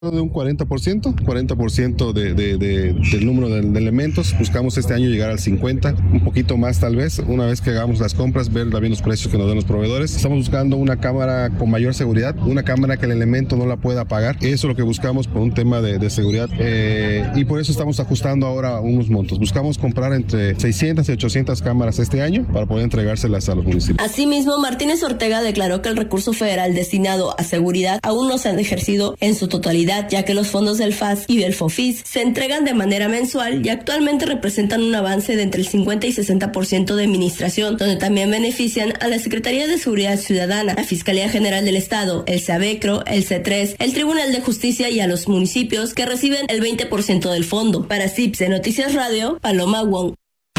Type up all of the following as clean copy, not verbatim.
de un 40% del número de elementos. Buscamos este año llegar al 50%, un poquito más tal vez, una vez que hagamos las compras, ver también los precios que nos den los proveedores. Estamos buscando una cámara con mayor seguridad, una cámara que el elemento no la pueda apagar. Eso es lo que buscamos por un tema de seguridad y por eso estamos ajustando ahora unos montos. Buscamos comprar entre 600 y 800 cámaras este año para poder entregárselas a los municipios. Asimismo, Martínez Ortega declaró que el recurso federal destinado a seguridad aún no se han ejercido en su totalidad, ya que los fondos del FAS y del FOFIS se entregan de manera mensual y actualmente representan un avance de entre el 50 y 60% de administración, donde también benefician a la Secretaría de Seguridad Ciudadana, la Fiscalía General del Estado, el SABECRO, el C3, el Tribunal de Justicia y a los municipios que reciben el 20% del fondo. Para CIPSE Noticias Radio, Paloma Wong.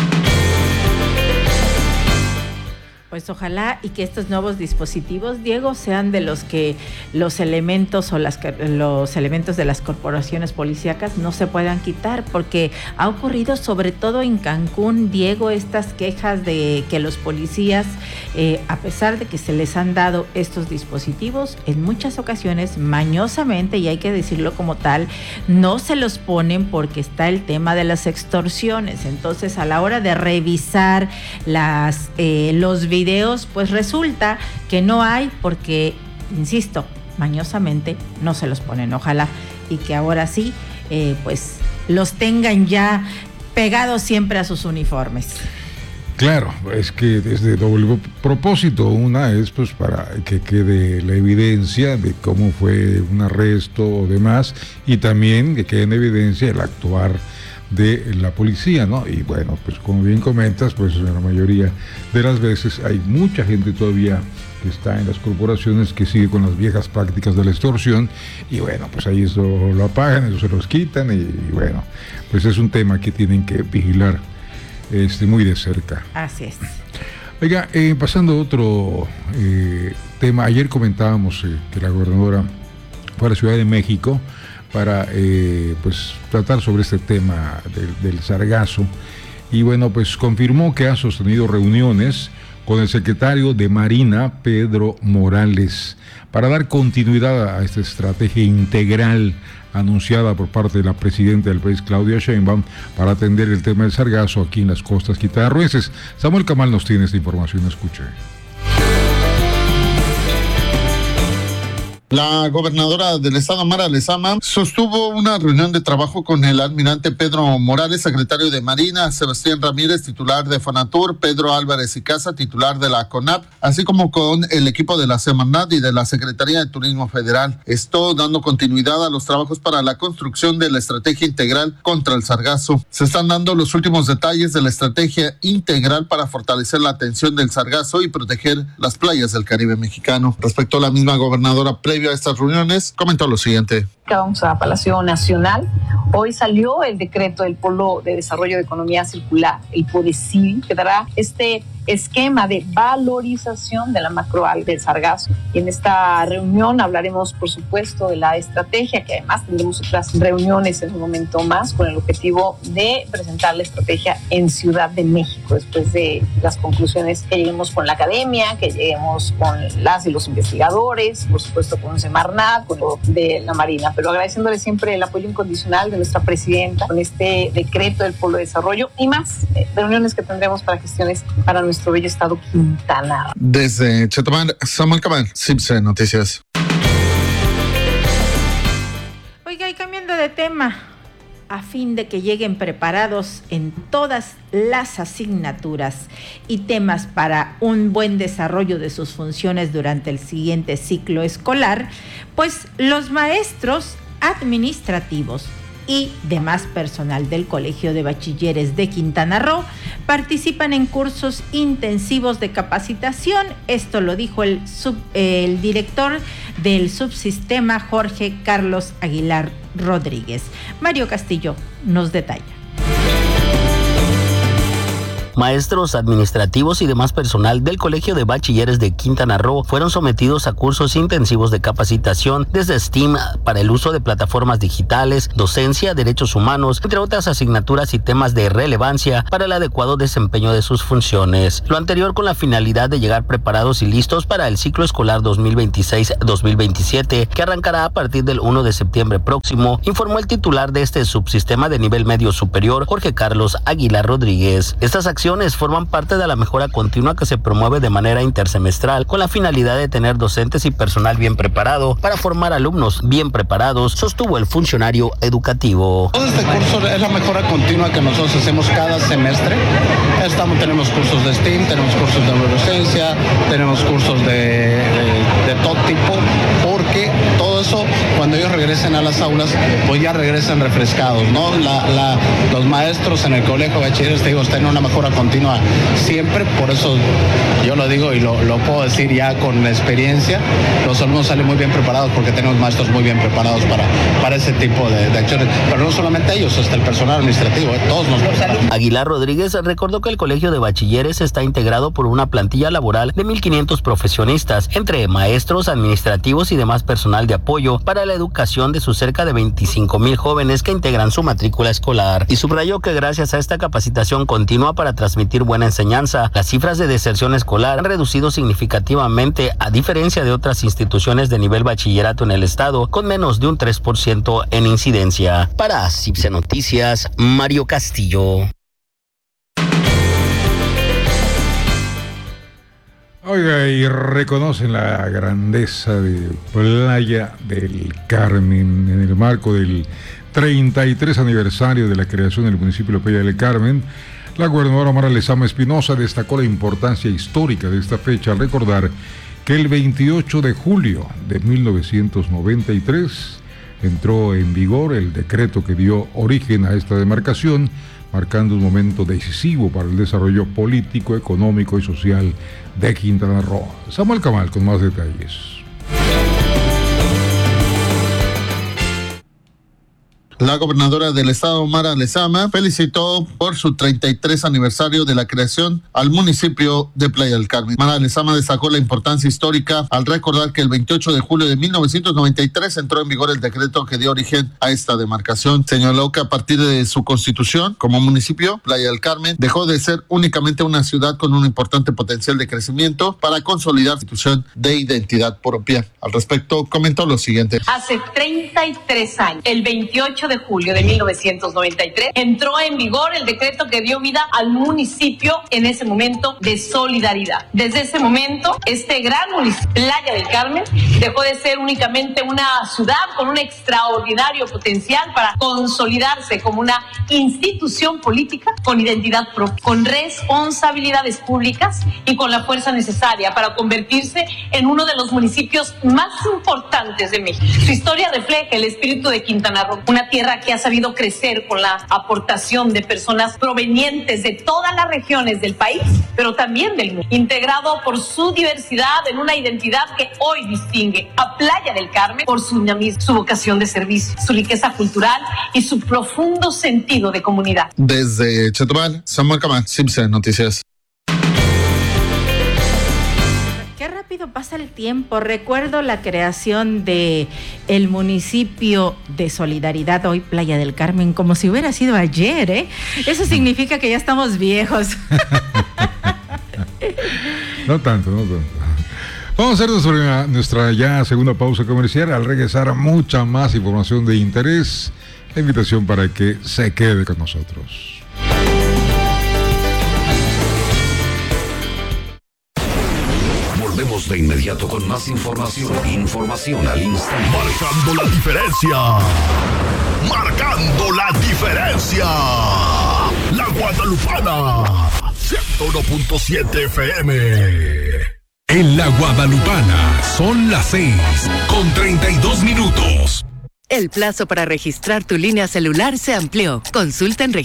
Pues ojalá y que estos nuevos dispositivos, Diego, sean de los que los elementos o los elementos de las corporaciones policíacas no se puedan quitar, porque ha ocurrido sobre todo en Cancún, Diego, estas quejas de que los policías, a pesar de que se les han dado estos dispositivos, en muchas ocasiones mañosamente, y hay que decirlo como tal, no se los ponen porque está el tema de las extorsiones. Entonces, a la hora de revisar los videos, pues resulta que no hay porque, insisto, mañosamente no se los ponen. Ojalá y que ahora sí, pues los tengan ya pegados siempre a sus uniformes. Claro, es que es de doble propósito. Una es pues para que quede la evidencia de cómo fue un arresto o demás, y también que quede en evidencia el actuar de la policía, ¿no? Y bueno, pues como bien comentas, pues en la mayoría de las veces hay mucha gente todavía que está en las corporaciones que sigue con las viejas prácticas de la extorsión, y bueno, pues ahí eso lo apagan, eso se los quitan, y bueno, pues es un tema que tienen que vigilar muy de cerca. Así es. Oiga, pasando a otro tema, ayer comentábamos que la gobernadora fue a la Ciudad de México para pues tratar sobre este tema del sargazo, y bueno, pues confirmó que ha sostenido reuniones con el secretario de Marina, Pedro Morales, para dar continuidad a esta estrategia integral anunciada por parte de la presidenta del país, Claudia Sheinbaum, para atender el tema del sargazo aquí en las costas quintanarroenses. Samuel Camal nos tiene esta información, escuche. La gobernadora del estado, Mara Lezama, sostuvo una reunión de trabajo con el almirante Pedro Morales, secretario de Marina, Sebastián Ramírez, titular de Fonatur, Pedro Álvarez y Casa, titular de la CONAP, así como con el equipo de la Semarnat y de la Secretaría de Turismo Federal. Esto dando continuidad a los trabajos para la construcción de la estrategia integral contra el sargazo. Se están dando los últimos detalles de la estrategia integral para fortalecer la atención del sargazo y proteger las playas del Caribe mexicano. Respecto a la misma gobernadora, previo a estas reuniones, comentó lo siguiente. Vamos a Palacio Nacional. Hoy salió el decreto del Polo de Desarrollo de Economía Circular, el PODECIL, que dará este esquema de valorización de la macroalga del sargazo. Y en esta reunión hablaremos, por supuesto, de la estrategia, que además tendremos otras reuniones en un momento más con el objetivo de presentar la estrategia en Ciudad de México, después de las conclusiones que lleguemos con la academia, que lleguemos con las y los investigadores, por supuesto con Semarnat, con lo de la Marina, pero agradeciéndole siempre el apoyo incondicional de nuestra presidenta con este decreto del Polo de Desarrollo y más reuniones que tendremos para gestiones para nuestro bello estado Quintana Roo. Desde Chetumal, Samuel Cabal, CIPSE Noticias. Oiga, y cambiando de tema, a fin de que lleguen preparados en todas las asignaturas y temas para un buen desarrollo de sus funciones durante el siguiente ciclo escolar, pues los maestros administrativos y demás personal del Colegio de Bachilleres de Quintana Roo participan en cursos intensivos de capacitación. Esto lo dijo el director del subsistema, Jorge Carlos Aguilar Rodríguez. Mario Castillo nos detalla. Maestros administrativos y demás personal del Colegio de Bachilleres de Quintana Roo fueron sometidos a cursos intensivos de capacitación desde STEAM para el uso de plataformas digitales, docencia, derechos humanos, entre otras asignaturas y temas de relevancia para el adecuado desempeño de sus funciones. Lo anterior con la finalidad de llegar preparados y listos para el ciclo escolar 2026-2027, que arrancará a partir del 1 de septiembre próximo, informó el titular de este subsistema de nivel medio superior, Jorge Carlos Aguilar Rodríguez. Estas acciones forman parte de la mejora continua que se promueve de manera intersemestral con la finalidad de tener docentes y personal bien preparado para formar alumnos bien preparados, sostuvo el funcionario educativo. Todo este curso es la mejora continua que nosotros hacemos cada semestre. Tenemos cursos de STEAM, tenemos cursos de neurociencia, tenemos cursos de todo tipo, porque todo eso, cuando ellos regresen a las aulas, pues ya regresan refrescados, ¿no? Los maestros en el colegio de bachilleres, te digo, están en una mejora continua siempre, por eso yo lo digo y lo puedo decir ya con la experiencia, los alumnos salen muy bien preparados porque tenemos maestros muy bien preparados para ese tipo de acciones, pero no solamente ellos, hasta el personal administrativo, todos nos preparamos. Aguilar Rodríguez recordó que el Colegio de Bachilleres está integrado por una plantilla laboral de 1,500 profesionistas, entre maestros, administrativos y demás personal de apoyo para la educación de sus cerca de 25,000 jóvenes que integran su matrícula escolar. Y subrayó que gracias a esta capacitación continua para transmitir buena enseñanza, las cifras de deserción escolar han reducido significativamente, a diferencia de otras instituciones de nivel bachillerato en el estado, con menos de un 3% en incidencia. Para CIPSE Noticias, Mario Castillo. Oiga, y reconocen la grandeza de Playa del Carmen en el marco del 33 aniversario de la creación del municipio de Playa del Carmen. La gobernadora Mara Lezama Espinosa destacó la importancia histórica de esta fecha al recordar que el 28 de julio de 1993 entró en vigor el decreto que dio origen a esta demarcación, marcando un momento decisivo para el desarrollo político, económico y social de Quintana Roo. Samuel Camal con más detalles. La gobernadora del estado, Mara Lezama, felicitó por su 33 aniversario de la creación al municipio de Playa del Carmen. Mara Lezama destacó la importancia histórica al recordar que el 28 de julio de 1993 entró en vigor el decreto que dio origen a esta demarcación. Señaló que a partir de su constitución como municipio, Playa del Carmen dejó de ser únicamente una ciudad con un importante potencial de crecimiento para consolidar la institución de identidad propia. Al respecto, comentó lo siguiente. Hace 33 años, el 28 de julio de 1993, entró en vigor el decreto que dio vida al municipio en ese momento de solidaridad. Desde ese momento, este gran municipio, Playa del Carmen, dejó de ser únicamente una ciudad con un extraordinario potencial para consolidarse como una institución política con identidad propia, con responsabilidades públicas y con la fuerza necesaria para convertirse en uno de los municipios más importantes de México. Su historia refleja el espíritu de Quintana Roo, una tierra que ha sabido crecer con la aportación de personas provenientes de todas las regiones del país, pero también del mundo, integrado por su diversidad en una identidad que hoy distingue a Playa del Carmen por su dinamismo, su vocación de servicio, su riqueza cultural y su profundo sentido de comunidad. Desde Chetumal, Samuel Camal, CIPSE Noticias. Qué rápido pasa el tiempo. Recuerdo la creación de el municipio de Solidaridad, hoy Playa del Carmen, como si hubiera sido ayer, ¿eh? Eso significa que ya estamos viejos. No tanto. Vamos a hacer nuestra ya segunda pausa comercial. Al regresar, mucha más información de interés. La invitación para que se quede con nosotros. Volvemos de inmediato con más información. Información al instante. Marcando la diferencia. Marcando la diferencia. La Guadalupana. 101.7 FM. En la Guadalupana son las 6:32. El plazo para registrar tu línea celular se amplió. Consulta en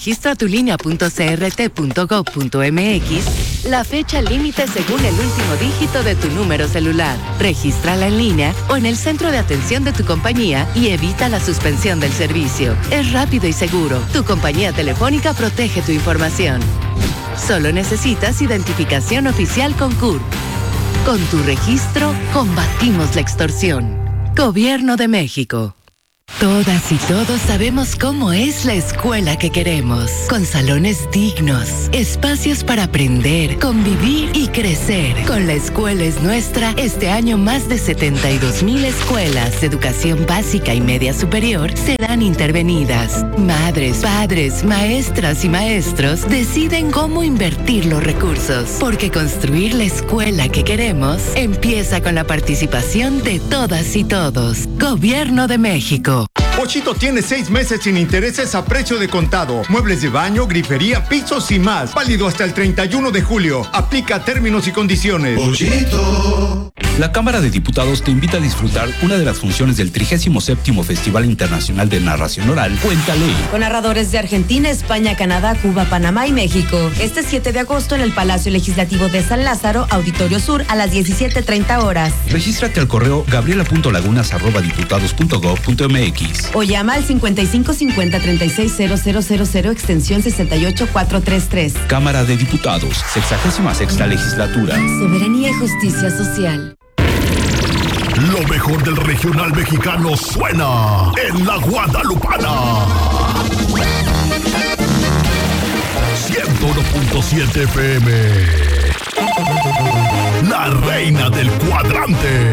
registratulinea.crt.gov.mx la fecha límite según el último dígito de tu número celular. Regístrala en línea o en el centro de atención de tu compañía y evita la suspensión del servicio. Es rápido y seguro. Tu compañía telefónica protege tu información. Solo necesitas identificación oficial con CURP. Con tu registro, combatimos la extorsión. Gobierno de México. Todas y todos sabemos cómo es la escuela que queremos, con salones dignos, espacios para aprender, convivir y crecer. Con La Escuela es Nuestra, este año más de 72,000 escuelas de educación básica y media superior serán intervenidas. Madres, padres, maestras y maestros deciden cómo invertir los recursos, porque construir la escuela que queremos empieza con la participación de todas y todos. Gobierno de México. Pochito tiene 6 meses sin intereses a precio de contado. Muebles de baño, grifería, pisos y más. Válido hasta el 31 de julio. Aplica términos y condiciones. Pochito. La Cámara de Diputados te invita a disfrutar una de las funciones del 37º Festival Internacional de Narración Oral, Cuéntale. Con narradores de Argentina, España, Canadá, Cuba, Panamá y México. Este 7 de agosto en el Palacio Legislativo de San Lázaro, Auditorio Sur, a las 17:30 horas. Regístrate al correo gabriela.lagunas@diputados.gov.mx o llama al 5550-360000 extensión 68433. Cámara de Diputados, 66ª Legislatura. Soberanía y justicia social. Lo mejor del regional mexicano suena en La Guadalupana. 101.7 FM. La reina del cuadrante.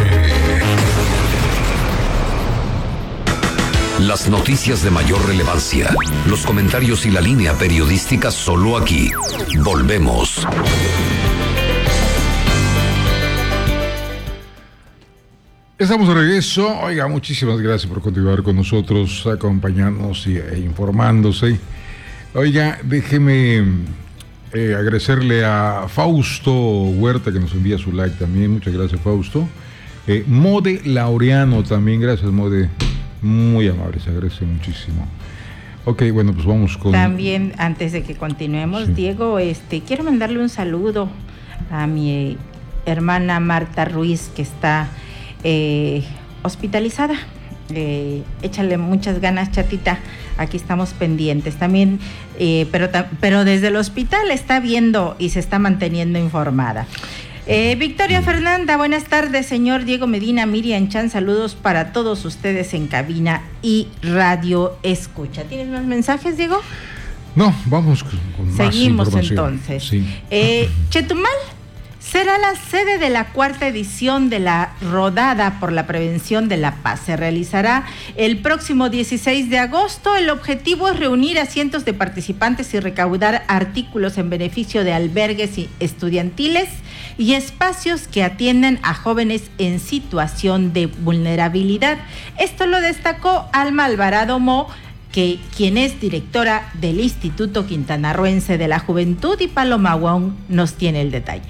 Las noticias de mayor relevancia, los comentarios y la línea periodística solo aquí. Volvemos. Estamos de regreso. Oiga, muchísimas gracias por continuar con nosotros, acompañándonos e informándose. Oiga, déjeme agradecerle a Fausto Huerta, que nos envía su like también. Muchas gracias, Fausto. Mode Laureano también, gracias, Mode. Muy amable, se agradece muchísimo. Ok, bueno, pues vamos con... También, antes de que continuemos, sí. Diego, quiero mandarle un saludo a mi hermana Marta Ruiz, que está hospitalizada. Échale muchas ganas, chatita. Aquí estamos pendientes también, pero desde el hospital está viendo y se está manteniendo informada. Victoria Fernanda, buenas tardes, señor Diego Medina, Miriam Chan, saludos para todos ustedes en cabina y radio escucha. ¿Tienes más mensajes, Diego? No, vamos con más Seguimos información. Entonces. Sí. Chetumal será la sede de la 4ª edición de la Rodada por la Prevención de la Paz. Se realizará el próximo 16 de agosto. El objetivo es reunir a cientos de participantes y recaudar artículos en beneficio de albergues estudiantiles y espacios que atienden a jóvenes en situación de vulnerabilidad. Esto lo destacó Alma Alvarado Mo, quien es directora del Instituto Quintanarroense de la Juventud, y Paloma Wong nos tiene el detalle.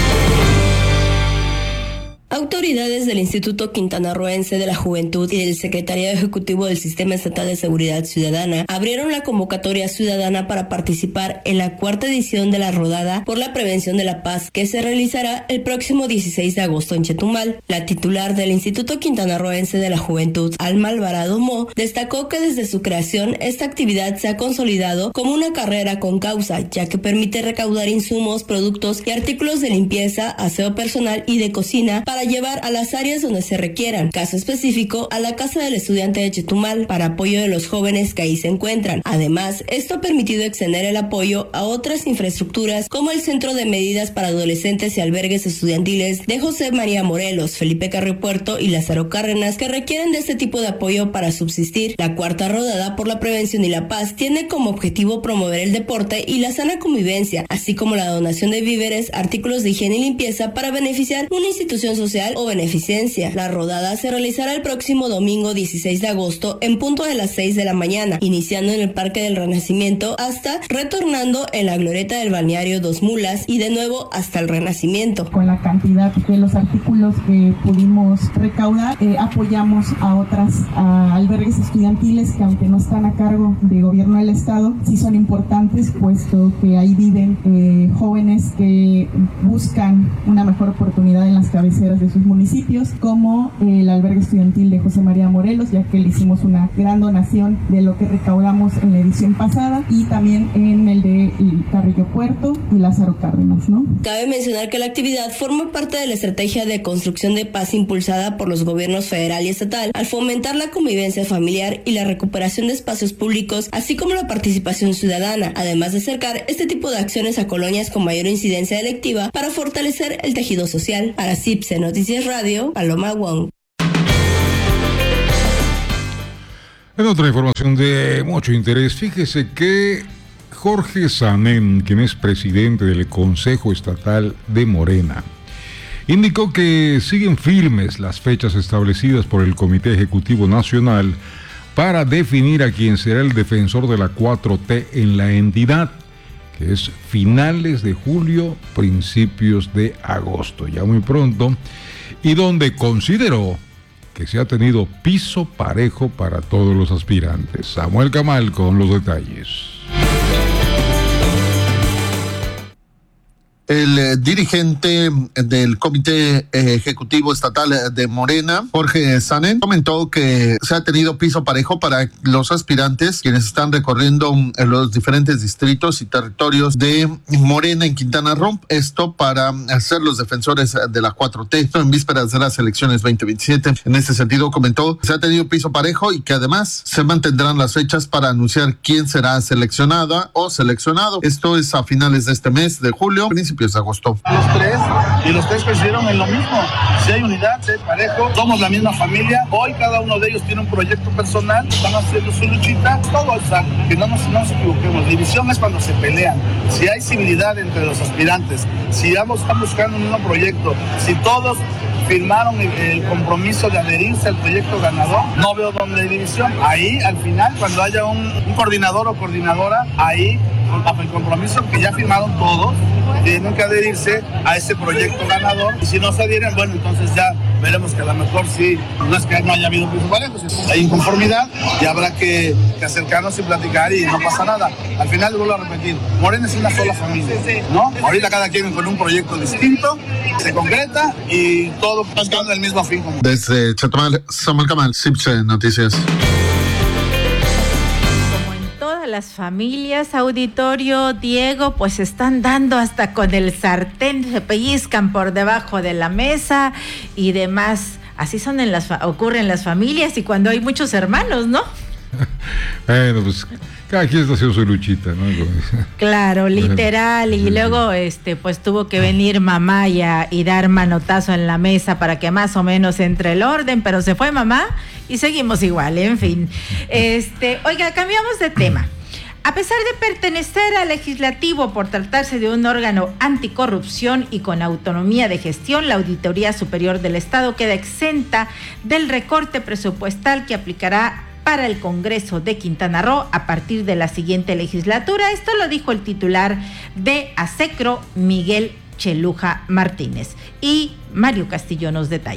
Autoridades del Instituto Quintanarroense de la Juventud y del Secretariado Ejecutivo del Sistema Estatal de Seguridad Ciudadana abrieron la convocatoria ciudadana para participar en la 4ª edición de la Rodada por la Prevención de la Paz, que se realizará el próximo 16 de agosto en Chetumal. La titular del Instituto Quintanarroense de la Juventud, Alma Alvarado Mo, destacó que desde su creación esta actividad se ha consolidado como una carrera con causa, ya que permite recaudar insumos, productos y artículos de limpieza, aseo personal y de cocina para llevar a las áreas donde se requieran, caso específico a la Casa del Estudiante de Chetumal, para apoyo de los jóvenes que ahí se encuentran. Además, esto ha permitido extender el apoyo a otras infraestructuras como el Centro de Medidas para Adolescentes y Albergues Estudiantiles de José María Morelos, Felipe Carrillo Puerto y Lázaro Cárdenas, que requieren de este tipo de apoyo para subsistir. La 4ª Rodada por la Prevención y la Paz tiene como objetivo promover el deporte y la sana convivencia, así como la donación de víveres, artículos de higiene y limpieza para beneficiar una institución social social o beneficencia. La rodada se realizará el próximo domingo 16 de agosto en punto de las 6 de la mañana, iniciando en el Parque del Renacimiento hasta retornando en la glorieta del balneario Dos Mulas y de nuevo hasta el Renacimiento. Con la cantidad de los artículos que pudimos recaudar, apoyamos a otras albergues estudiantiles que, aunque no están a cargo de gobierno del estado, sí son importantes, puesto que ahí viven jóvenes que buscan una mejor oportunidad en las cabeceras de sus municipios, como el albergue estudiantil de José María Morelos, ya que le hicimos una gran donación de lo que recaudamos en la edición pasada, y también en el de Carrillo Puerto y Lázaro Cárdenas, ¿no? Cabe mencionar que la actividad forma parte de la estrategia de construcción de paz impulsada por los gobiernos federal y estatal al fomentar la convivencia familiar y la recuperación de espacios públicos, así como la participación ciudadana, además de acercar este tipo de acciones a colonias con mayor incidencia delictiva para fortalecer el tejido social. Para CIPSE Noticias Radio, Paloma Wong. En otra información de mucho interés, fíjese que Jorge Sanén, quien es presidente del Consejo Estatal de Morena, indicó que siguen firmes las fechas establecidas por el Comité Ejecutivo Nacional para definir a quién será el defensor de la 4T en la entidad, que es finales de julio, principios de agosto, ya muy pronto, y donde consideró que se ha tenido piso parejo para todos los aspirantes. Samuel Camal con los detalles. El dirigente del Comité Ejecutivo Estatal de Morena, Jorge Sanén, comentó que se ha tenido piso parejo para los aspirantes quienes están recorriendo los diferentes distritos y territorios de Morena en Quintana Roo. Esto para ser los defensores de la 4T en vísperas de las elecciones 2027. En este sentido, comentó que se ha tenido piso parejo y que además se mantendrán las fechas para anunciar quién será seleccionada o seleccionado. Esto es a finales de este mes de julio, principios de agosto. Los tres coincidieron en lo mismo. Si hay unidad, si hay parejo, somos la misma familia. Hoy cada uno de ellos tiene un proyecto personal, están haciendo su luchita. Todo está, que no nos equivoquemos. División es cuando se pelean. Si hay civilidad entre los aspirantes, si ambos están buscando un mismo proyecto, si todos firmaron el compromiso de adherirse al proyecto ganador, no veo dónde hay división. Ahí, al final, cuando haya un coordinador o coordinadora, ahí, bajo el compromiso que ya firmaron todos, tienen que adherirse a ese proyecto ganador. Y si no se adhieren, bueno, entonces ya veremos que a lo mejor sí, no es que no haya habido piso parejo, hay inconformidad y habrá que acercarnos y platicar y no pasa nada. Al final, vuelvo a repetir, Morena es una sola familia, ¿no? Ahorita cada quien con un proyecto distinto, se concreta y todo buscando el mismo fin. Desde Chetumal, Samuel Camal, CIPSE Noticias. Las familias, auditorio, Diego, pues están dando hasta con el sartén, se pellizcan por debajo de la mesa y demás. Así son ocurren las familias y cuando hay muchos hermanos, ¿no? Bueno, pues cada quien está haciendo su luchita, ¿no? Claro, literal, y luego pues tuvo que venir mamá y dar manotazo en la mesa para que más o menos entre el orden, pero se fue mamá y seguimos igual, en fin. Oiga, cambiamos de tema. A pesar de pertenecer al legislativo por tratarse de un órgano anticorrupción y con autonomía de gestión, la Auditoría Superior del Estado queda exenta del recorte presupuestal que aplicará para el Congreso de Quintana Roo a partir de la siguiente legislatura. Esto lo dijo el titular de ASECRO, Miguel Cheluja Martínez. Y Mario Castillo nos detalla.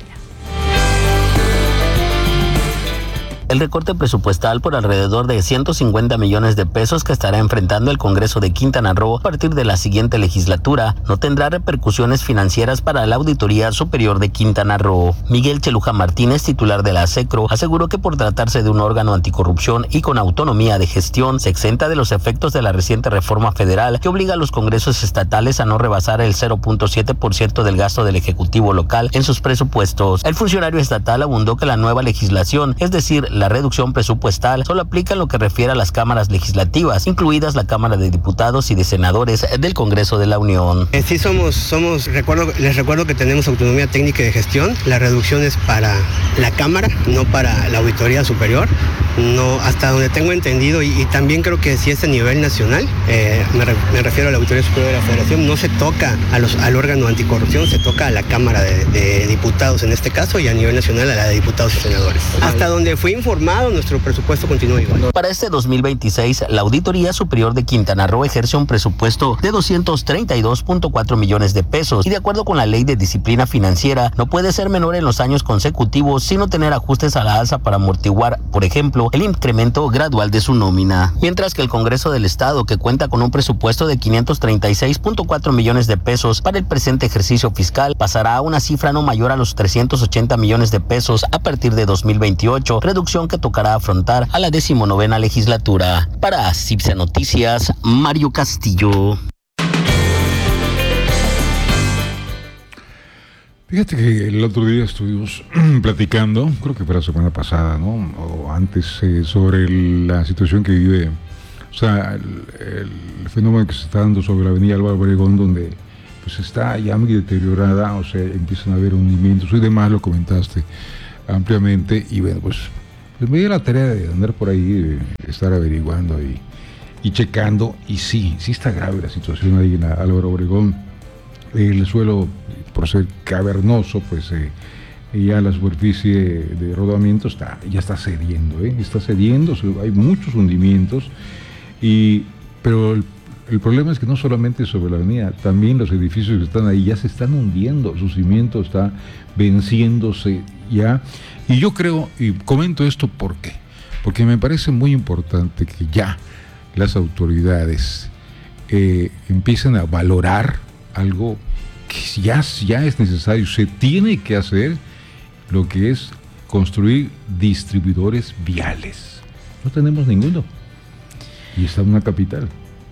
El recorte presupuestal por alrededor de 150 millones de pesos que estará enfrentando el Congreso de Quintana Roo a partir de la siguiente legislatura no tendrá repercusiones financieras para la Auditoría Superior de Quintana Roo. Miguel Cheluja Martínez, titular de la ASECRO, aseguró que por tratarse de un órgano anticorrupción y con autonomía de gestión, se exenta de los efectos de la reciente reforma federal que obliga a los congresos estatales a no rebasar el 0.7% del gasto del Ejecutivo local en sus presupuestos. El funcionario estatal abundó que la nueva legislación, es decir, la reducción presupuestal solo aplica en lo que refiere a las cámaras legislativas, incluidas la Cámara de Diputados y de Senadores del Congreso de la Unión. Sí les recuerdo que tenemos autonomía técnica y de gestión. La reducción es para la Cámara, no para la Auditoría Superior. No, hasta donde tengo entendido, y también creo que si es a nivel nacional, me refiero a la Auditoría Superior de la Federación, no se toca al órgano anticorrupción, se toca a la Cámara de Diputados en este caso, y a nivel nacional a la de diputados y senadores. Hasta donde fui informado, nuestro presupuesto continúa igual. Para este 2026, la Auditoría Superior de Quintana Roo ejerce un presupuesto de 232.4 millones de pesos, y de acuerdo con la Ley de Disciplina Financiera, no puede ser menor en los años consecutivos, sino tener ajustes a la alza para amortiguar, por ejemplo, el incremento gradual de su nómina. Mientras que el Congreso del Estado, que cuenta con un presupuesto de 536.4 millones de pesos para el presente ejercicio fiscal, pasará a una cifra no mayor a los 380 millones de pesos a partir de 2028, reducción que tocará afrontar a la 19ª legislatura. Para CIPSE Noticias, Mario Castillo. Fíjate que el otro día estuvimos platicando, creo que fue la semana pasada, ¿no? O antes, sobre la situación que vive, o sea, el fenómeno que se está dando sobre la avenida Álvaro Obregón, donde pues está ya muy deteriorada, o sea, empiezan a haber hundimientos y demás, lo comentaste ampliamente, y bueno, pues me dio la tarea de andar por ahí, de estar averiguando y checando, y sí está grave la situación ahí en Álvaro Obregón. El suelo, por ser cavernoso, pues ya la superficie de rodamiento ya está cediendo, está cediendo, hay muchos hundimientos, pero el problema es que no solamente sobre la avenida, también los edificios que están ahí ya se están hundiendo, su cimiento está venciéndose ya, y yo creo, y comento esto porque me parece muy importante que ya las autoridades empiecen a valorar algo que ya es necesario, se tiene que hacer, lo que es construir distribuidores viales. No tenemos ninguno. Y está en una capital.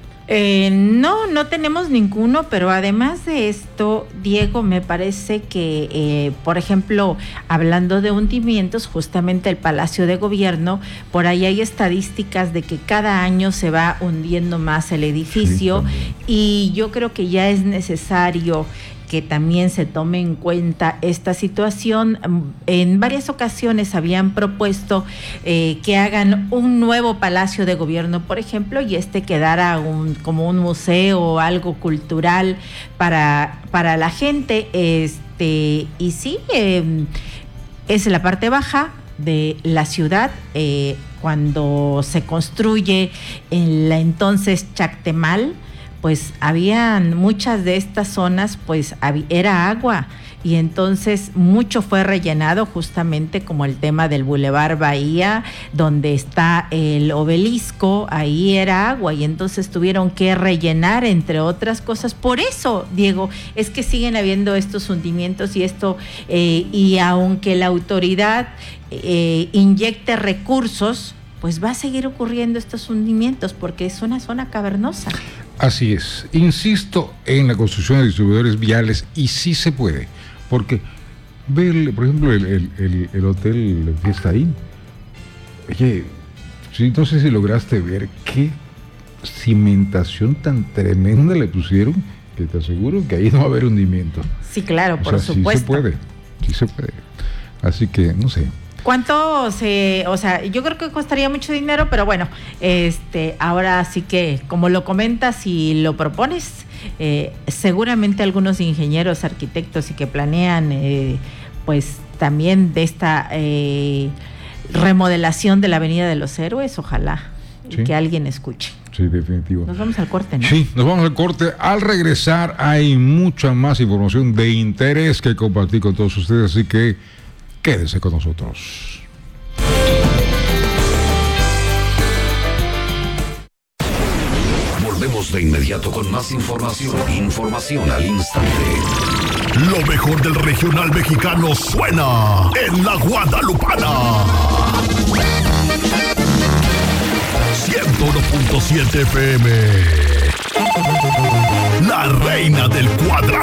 No tenemos ninguno, pero además de esto, Diego, me parece que, por ejemplo, hablando de hundimientos, justamente el Palacio de Gobierno, por ahí hay estadísticas de que cada año se va hundiendo más el edificio, y yo creo que ya es necesario que también se tome en cuenta esta situación. En varias ocasiones habían propuesto que hagan un nuevo Palacio de Gobierno, por ejemplo, y quedara como un museo o algo cultural para la gente. Y sí, es la parte baja de la ciudad. Cuando se construye en la entonces Chactemal, pues habían muchas de estas zonas, pues era agua, y entonces mucho fue rellenado, justamente como el tema del Boulevard Bahía, donde está el obelisco, ahí era agua, y entonces tuvieron que rellenar, entre otras cosas. Por eso, Diego, es que siguen habiendo estos hundimientos, y aunque la autoridad inyecte recursos, pues va a seguir ocurriendo estos hundimientos, porque es una zona cavernosa. Así es. Insisto en la construcción de distribuidores viales, y sí se puede, porque ve, por ejemplo, el hotel Fiesta Inn. Oye, no sé si lograste ver qué cimentación tan tremenda le pusieron, que te aseguro que ahí no va a haber hundimiento. Sí, claro, por supuesto. Sí se puede. Así que, no sé. ¿Cuánto yo creo que costaría mucho dinero, pero bueno, ahora sí que, como lo comentas y lo propones, seguramente algunos ingenieros, arquitectos y que planean, pues también de esta remodelación de la Avenida de los Héroes, ojalá, sí, y que alguien escuche. Sí, definitivo. Nos vamos al corte, ¿no? Sí, nos vamos al corte. Al regresar hay mucha más información de interés que compartir con todos ustedes, así que quédese con nosotros. Volvemos de inmediato con más información. Información al instante. Lo mejor del regional mexicano suena en la Guadalupana. 101.7 FM. La reina del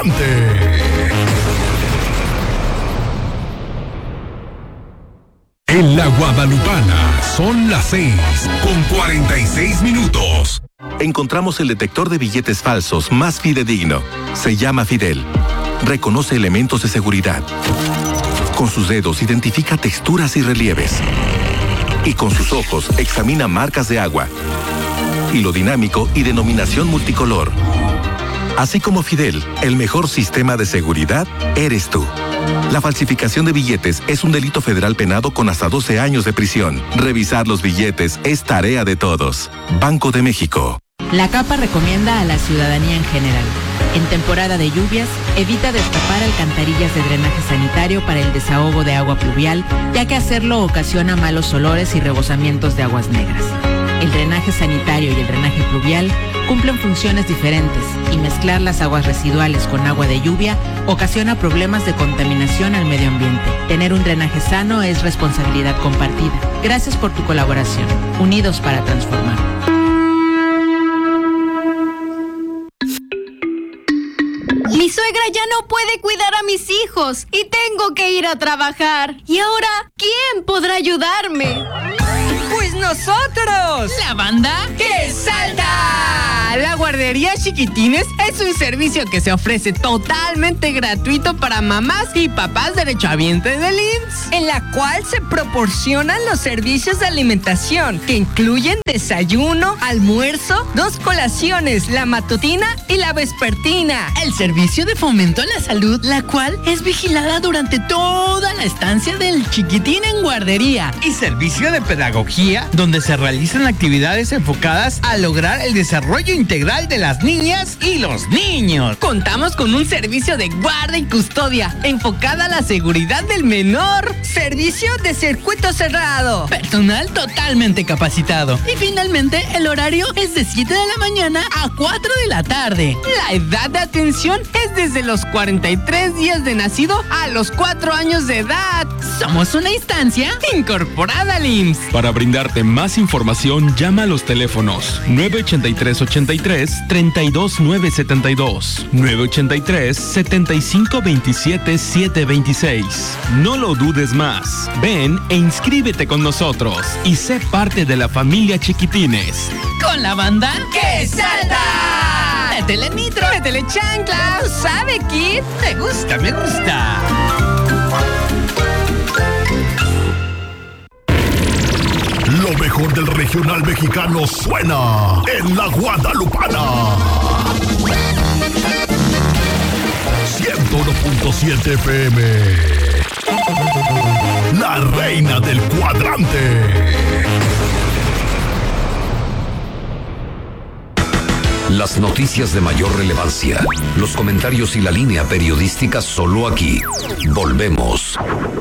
cuadrante. En la Guadalupana son las 6:46. Encontramos el detector de billetes falsos más fidedigno. Se llama Fidel. Reconoce elementos de seguridad. Con sus dedos identifica texturas y relieves. Y con sus ojos examina marcas de agua. Hilo dinámico y denominación multicolor. Así como Fidel, el mejor sistema de seguridad eres tú. La falsificación de billetes es un delito federal penado con hasta 12 años de prisión. Revisar los billetes es tarea de todos. Banco de México. La CAPA recomienda a la ciudadanía en general: en temporada de lluvias, evita destapar alcantarillas de drenaje sanitario para el desahogo de agua pluvial, ya que hacerlo ocasiona malos olores y rebosamientos de aguas negras. El drenaje sanitario y el drenaje pluvial cumplen funciones diferentes y mezclar las aguas residuales con agua de lluvia ocasiona problemas de contaminación al medio ambiente. Tener un drenaje sano es responsabilidad compartida. Gracias por tu colaboración. Unidos para transformar. Mi suegra ya no puede cuidar a mis hijos y tengo que ir a trabajar. ¿Y ahora quién podrá ayudarme? ¡Pues nosotros! ¡La banda que salta! La guardería Chiquitines es un servicio que se ofrece totalmente gratuito para mamás y papás derechohabientes del IMSS, en la cual se proporcionan los servicios de alimentación que incluyen desayuno, almuerzo, 2 colaciones, la matutina y la vespertina. El servicio de fomento a la salud, la cual es vigilada durante toda la estancia del chiquitín en guardería. Y servicio de pedagogía, donde se realizan actividades enfocadas a lograr el desarrollo integral de las niñas y los niños. Contamos con un servicio de guarda y custodia enfocada a la seguridad del menor. Servicio de circuito cerrado. Personal totalmente capacitado. Y finalmente, el horario es de 7 de la mañana a 4 de la tarde. La edad de atención es desde los 43 días de nacido a los 4 años de edad. Somos una instancia incorporada al IMSS. Para brindarte más información, llama a los teléfonos 983-83-32972, 983-7527-726. No lo dudes más. Ven e inscríbete con nosotros y sé parte de la familia Chiquitines. Con la banda que salta. Métele nitro, métele chancla. ¿Tú sabes, Kid? Me gusta, me gusta. Lo mejor del regional mexicano suena en la Guadalupana. 101.7 FM. La reina del cuadrante. Las noticias de mayor relevancia, los comentarios y la línea periodística solo aquí. Volvemos.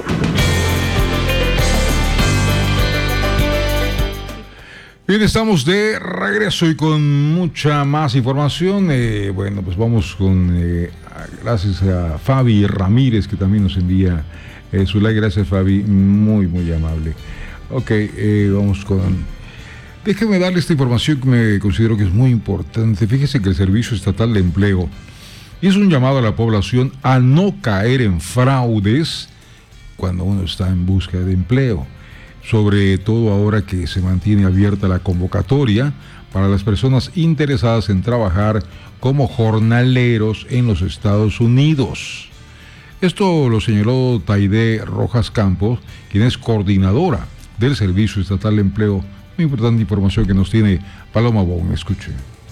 Bien, estamos de regreso y con mucha más información. Bueno, pues vamos con, gracias a Fabi Ramírez, que también nos envía su like. Gracias, Fabi, muy, muy amable. Ok, vamos con... Déjeme darle esta información que me considero que es muy importante. Fíjese que el Servicio Estatal de Empleo hizo un llamado a la población a no caer en fraudes cuando uno está en búsqueda de empleo. Sobre todo ahora que se mantiene abierta la convocatoria para las personas interesadas en trabajar como jornaleros en los Estados Unidos. Esto lo señaló Taide Rojas Campos, quien es coordinadora del Servicio Estatal de Empleo. Muy importante información que nos tiene Paloma Bon. Escuche.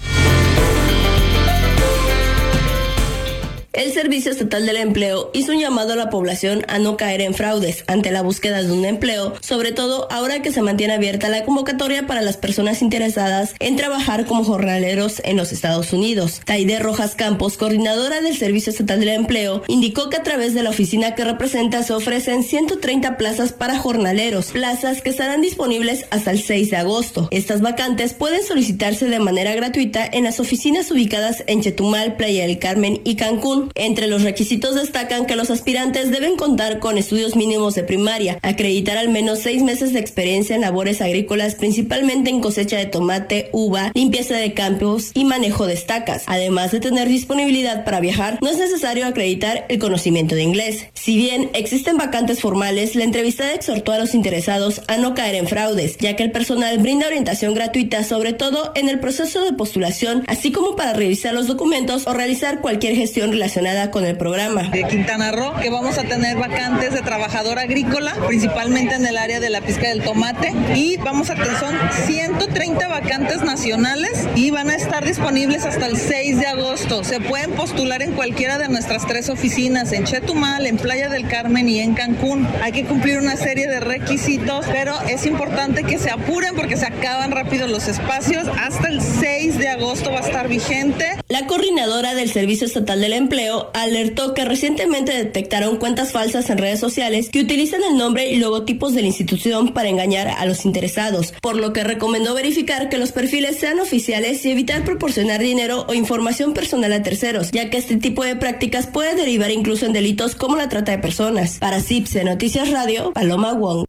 El Servicio Estatal del Empleo hizo un llamado a la población a no caer en fraudes ante la búsqueda de un empleo, sobre todo ahora que se mantiene abierta la convocatoria para las personas interesadas en trabajar como jornaleros en los Estados Unidos. Taide Rojas Campos, coordinadora del Servicio Estatal del Empleo, indicó que a través de la oficina que representa se ofrecen 130 plazas para jornaleros, plazas que estarán disponibles hasta el 6 de agosto. Estas vacantes pueden solicitarse de manera gratuita en las oficinas ubicadas en Chetumal, Playa del Carmen y Cancún. Cancún. Entre los requisitos destacan que los aspirantes deben contar con estudios mínimos de primaria, acreditar al menos 6 meses de experiencia en labores agrícolas, principalmente en cosecha de tomate, uva, limpieza de campos y manejo de estacas. Además de tener disponibilidad para viajar, no es necesario acreditar el conocimiento de inglés. Si bien existen vacantes formales, la entrevistada exhortó a los interesados a no caer en fraudes, ya que el personal brinda orientación gratuita, sobre todo en el proceso de postulación, así como para revisar los documentos o realizar cualquier gestión relacionada con el programa. De Quintana Roo, que vamos a tener vacantes de trabajador agrícola, principalmente en el área de la pizca del tomate, y son 130 vacantes nacionales y van a estar disponibles hasta el 6 de agosto. Se pueden postular en cualquiera de nuestras 3 oficinas, en Chetumal, en Playa del Carmen y en Cancún. Hay que cumplir una serie de requisitos, pero es importante que se apuren porque se acaban rápido los espacios. Hasta el 6 de agosto va a estar vigente. La coordinadora del Servicio Estatal del Empleo alertó que recientemente detectaron cuentas falsas en redes sociales que utilizan el nombre y logotipos de la institución para engañar a los interesados, por lo que recomendó verificar que los perfiles sean oficiales y evitar proporcionar dinero o información personal a terceros, ya que este tipo de prácticas puede derivar incluso en delitos como la trata de personas. Para CIPSE Noticias Radio, Paloma Wong.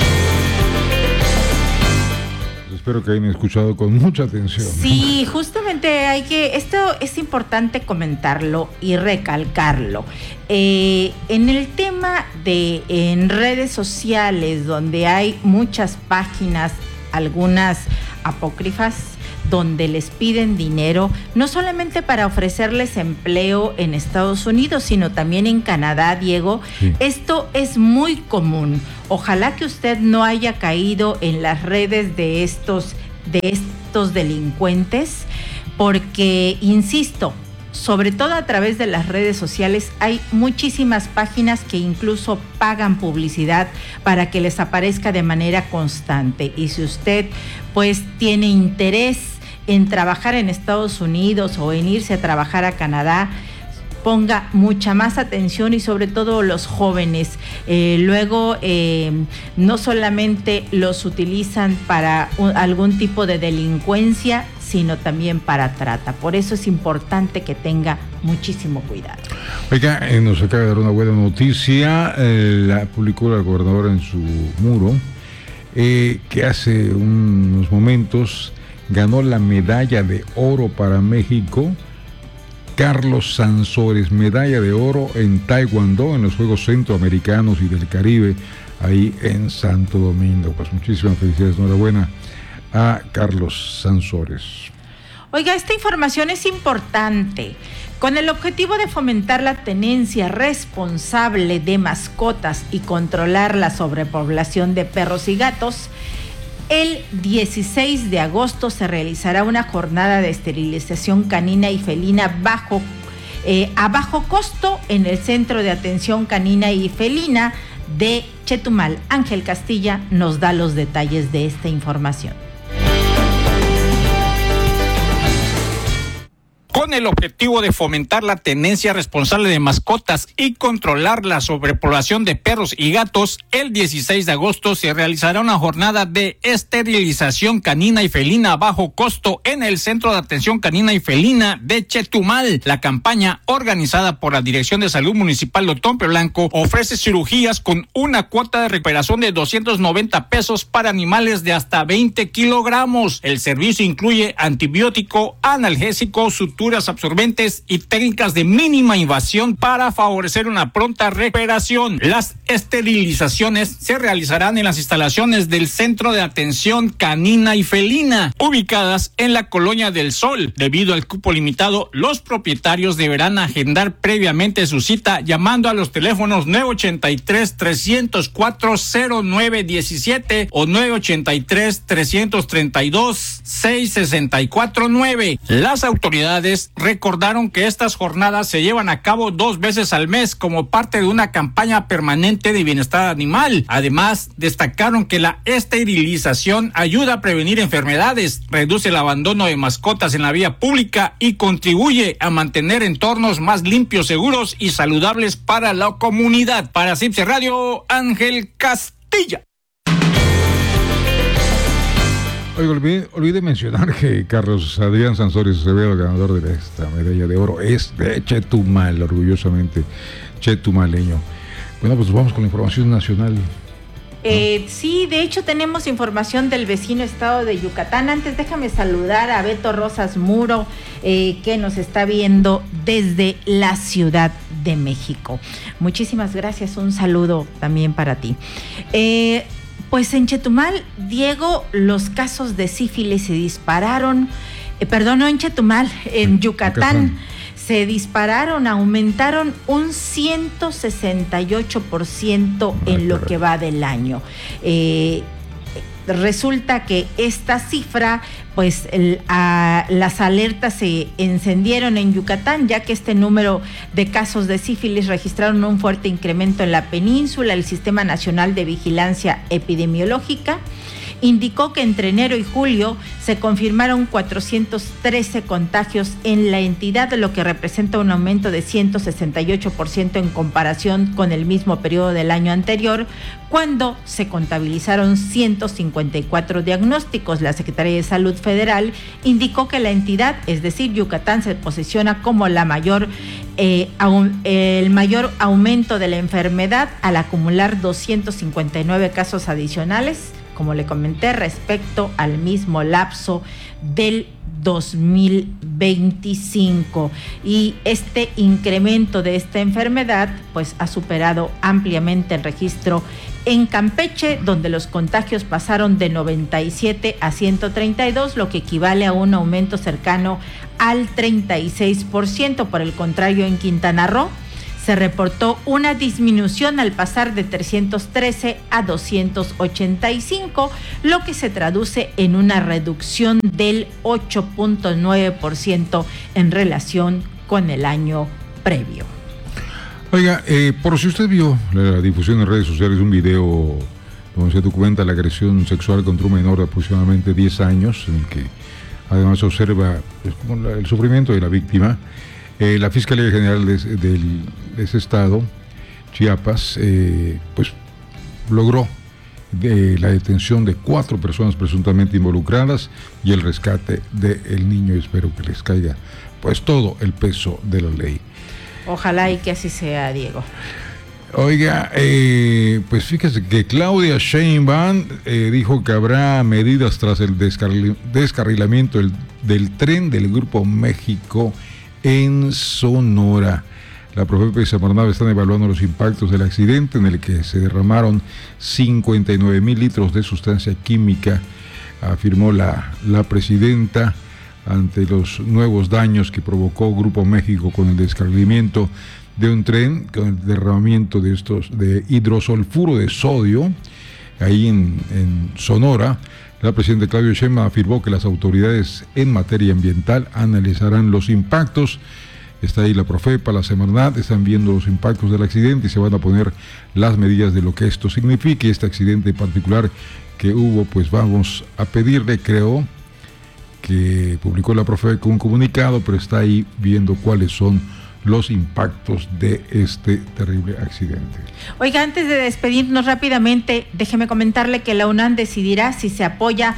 Espero que hayan escuchado con mucha atención. Sí, justamente esto es importante comentarlo y recalcarlo. En el tema en redes sociales, donde hay muchas páginas, algunas apócrifas, donde les piden dinero, no solamente para ofrecerles empleo en Estados Unidos, sino también en Canadá, Diego. Sí. Esto es muy común. Ojalá que usted no haya caído en las redes de estos delincuentes, porque, insisto, sobre todo a través de las redes sociales, hay muchísimas páginas que incluso pagan publicidad para que les aparezca de manera constante. Y si usted pues tiene interés en trabajar en Estados Unidos o en irse a trabajar a Canadá, ponga mucha más atención, y sobre todo los jóvenes. Luego no solamente los utilizan para algún tipo de delincuencia, sino también para trata. Por eso es importante que tenga muchísimo cuidado. Oiga, nos acaba de dar una buena noticia. La publicó la gobernadora en su muro, que hace unos momentos ganó la medalla de oro para México Carlos Sansores, medalla de oro en Taekwondo en los Juegos Centroamericanos y del Caribe, ahí en Santo Domingo. Pues muchísimas felicidades, enhorabuena a Carlos Sansores. Oiga, esta información es importante. Con el objetivo de fomentar la tenencia responsable de mascotas y controlar la sobrepoblación de perros y gatos, el 16 de agosto se realizará una jornada de esterilización canina y felina a bajo costo en el Centro de Atención Canina y Felina de Chetumal. Ángel Castilla nos da los detalles de esta información. Con el objetivo de fomentar la tenencia responsable de mascotas y controlar la sobrepoblación de perros y gatos, el 16 de agosto se realizará una jornada de esterilización canina y felina a bajo costo en el Centro de Atención Canina y Felina de Chetumal. La campaña, organizada por la Dirección de Salud Municipal de Otompe Blanco, ofrece cirugías con una cuota de recuperación de 290 pesos para animales de hasta 20 kilogramos. El servicio incluye antibiótico, analgésico, suturas absorbentes y técnicas de mínima invasión para favorecer una pronta recuperación. Las esterilizaciones se realizarán en las instalaciones del Centro de Atención Canina y Felina, ubicadas en la Colonia del Sol. Debido al cupo limitado, los propietarios deberán agendar previamente su cita llamando a los teléfonos 983-304-0917 o 983-332-6649. Las autoridades recordaron que estas jornadas se llevan a cabo 2 veces al mes como parte de una campaña permanente de bienestar animal. Además, destacaron que la esterilización ayuda a prevenir enfermedades, reduce el abandono de mascotas en la vía pública y contribuye a mantener entornos más limpios, seguros y saludables para la comunidad. Para CIPSE Radio, Ángel Castilla. Oye, olvidé mencionar que Carlos Adrián Sansores Acevedo, ganador de esta medalla de oro, es de Chetumal, orgullosamente chetumaleño. Bueno, pues vamos con la información nacional. Sí, de hecho tenemos información del vecino estado de Yucatán. Antes déjame saludar a Beto Rosas Muro, que nos está viendo desde la Ciudad de México. Muchísimas gracias, un saludo también para ti. Pues en Chetumal, Diego, los casos de sífilis se dispararon, no en Chetumal, en Yucatán. Se dispararon, aumentaron un 168% en lo que va del año. Resulta que esta cifra, pues las alertas se encendieron en Yucatán, ya que este número de casos de sífilis registraron un fuerte incremento en la península. El Sistema Nacional de Vigilancia Epidemiológica indicó que entre enero y julio se confirmaron 413 contagios en la entidad, lo que representa un aumento de 168% en comparación con el mismo periodo del año anterior, cuando se contabilizaron 154 diagnósticos. La Secretaría de Salud Federal indicó que la entidad, es decir, Yucatán, se posiciona como el mayor aumento de la enfermedad al acumular 259 casos adicionales, como le comenté, respecto al mismo lapso del 2025. Y este incremento de esta enfermedad pues ha superado ampliamente el registro en Campeche, donde los contagios pasaron de 97 a 132, lo que equivale a un aumento cercano al 36%. Por el contrario, en Quintana Roo se reportó una disminución al pasar de 313 a 285, lo que se traduce en una reducción del 8.9% en relación con el año previo. Oiga, por si usted vio la difusión en redes sociales de un video donde se documenta la agresión sexual contra un menor de aproximadamente 10 años, en el que además se observa pues, como el sufrimiento de la víctima, la Fiscalía General de ese estado, Chiapas, pues logró la detención de 4 personas presuntamente involucradas y el rescate del niño. Espero que les caiga pues todo el peso de la ley. Ojalá y que así sea, Diego. Oiga, pues fíjese que Claudia Sheinbaum dijo que habrá medidas tras el descarrilamiento del tren del Grupo México en Sonora. La Profepa y Semarnat están evaluando los impactos del accidente en el que se derramaron 59,000 litros de sustancia química, afirmó la presidenta, ante los nuevos daños que provocó Grupo México con el descarrilamiento de un tren, con el derramamiento de hidrosulfuro de sodio, ahí en Sonora. La presidenta Claudia Sheinbaum afirmó que las autoridades en materia ambiental analizarán los impactos. Está ahí la Profepa, la Semarnat, están viendo los impactos del accidente y se van a poner las medidas de lo que esto signifique. Este accidente en particular que hubo, pues vamos a pedirle, creo, que publicó la Profepa con un comunicado, pero está ahí viendo cuáles son los impactos de este terrible accidente. Oiga, antes de despedirnos rápidamente, déjeme comentarle que la UNAM decidirá si se apoya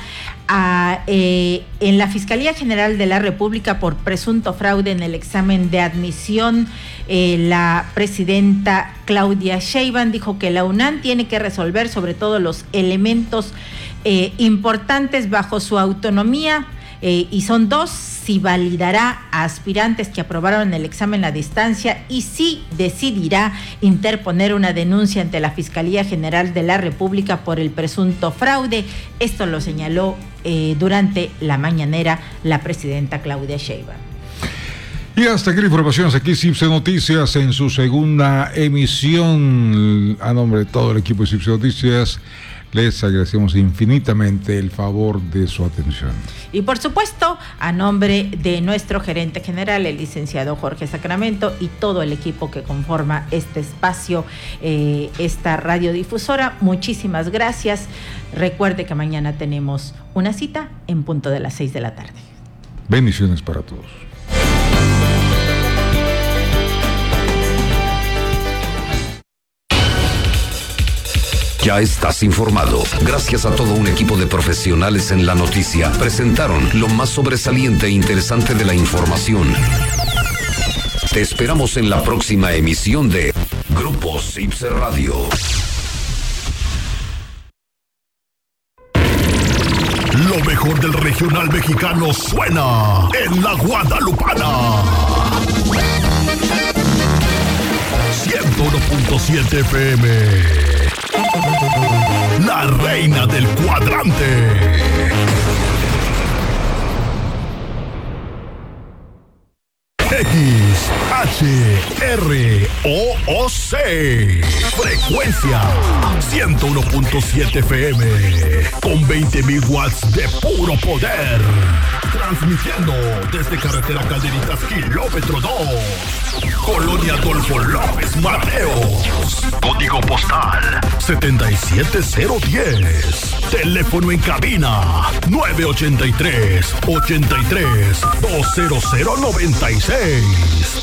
en la Fiscalía General de la República por presunto fraude en el examen de admisión. La presidenta Claudia Sheinbaum dijo que la UNAM tiene que resolver sobre todo los elementos importantes bajo su autonomía, y son 2, si validará a aspirantes que aprobaron el examen a distancia y si decidirá interponer una denuncia ante la Fiscalía General de la República por el presunto fraude. Esto lo señaló durante la mañanera la presidenta Claudia Sheinbaum. Y hasta aquí la información, hasta aquí CIPSE Noticias en su segunda emisión. A nombre de todo el equipo de CIPSE Noticias, les agradecemos infinitamente el favor de su atención. Y por supuesto, a nombre de nuestro gerente general, el licenciado Jorge Sacramento, y todo el equipo que conforma este espacio, esta radiodifusora, muchísimas gracias. Recuerde que mañana tenemos una cita en punto de las 6 de la tarde. Bendiciones para todos. Ya estás informado. Gracias a todo un equipo de profesionales en la noticia, presentaron lo más sobresaliente e interesante de la información. Te esperamos en la próxima emisión de Grupo CIPSE Radio. Lo mejor del regional mexicano suena en la Guadalupana. 101.7 FM. La reina del cuadrante. XHROOC. Frecuencia 101.7 FM. Con 20.000 watts de puro poder. Transmitiendo desde carretera Calderitas, kilómetro 2. Colonia Adolfo López Mateos. Código postal 77010. Teléfono en cabina 983-83-20096.